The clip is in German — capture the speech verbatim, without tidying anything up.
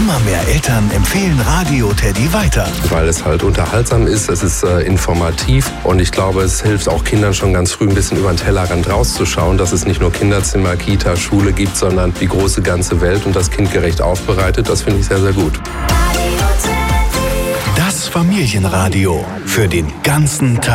Immer mehr Eltern empfehlen Radio Teddy weiter. Weil es halt unterhaltsam ist, es ist äh, informativ und ich glaube, es hilft auch Kindern schon ganz früh ein bisschen über den Tellerrand rauszuschauen, dass es nicht nur Kinderzimmer, Kita, Schule gibt, sondern die große ganze Welt und das kindgerecht aufbereitet. Das finde ich sehr, sehr gut. Das Familienradio für den ganzen Tag.